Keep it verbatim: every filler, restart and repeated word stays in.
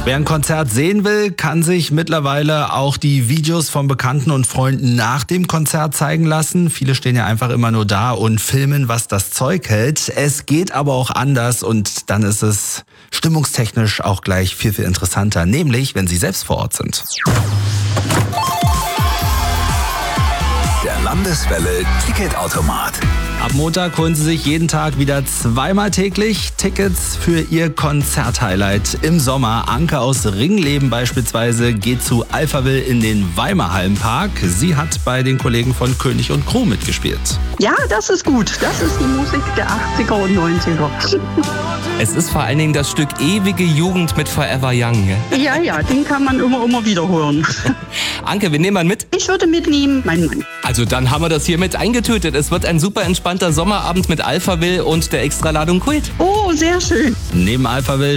Wer ein Konzert sehen will, kann sich mittlerweile auch die Videos von Bekannten und Freunden nach dem Konzert zeigen lassen. Viele stehen ja einfach immer nur da und filmen, was das Zeug hält. Es geht aber auch anders und dann ist es stimmungstechnisch auch gleich viel, viel interessanter, nämlich wenn Sie selbst vor Ort sind. Der Landeswelle Ticketautomat. Ab Montag holen Sie sich jeden Tag wieder zweimal täglich Tickets für Ihr Konzerthighlight im Sommer. Anke aus Ringleben beispielsweise geht zu Alphaville in den Weimarhallenpark. Sie hat bei den Kollegen von König und Crew mitgespielt. Ja, das ist gut. Das ist die Musik der achtziger und neunziger. Es ist vor allen Dingen das Stück Ewige Jugend mit Forever Young. Ja, ja, den kann man immer, immer wieder hören. Anke, wir nehmen mal mit. Ich würde mitnehmen, mein Mann. Also dann haben wir das hier mit eingetötet. Es wird ein super entspannter Sommerabend mit Alphaville und der Extraladung Kult. Oh, sehr schön. Neben Alphaville